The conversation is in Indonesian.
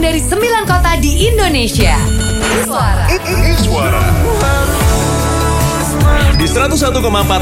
dari 9 kota di Indonesia. Suara. Di 101,4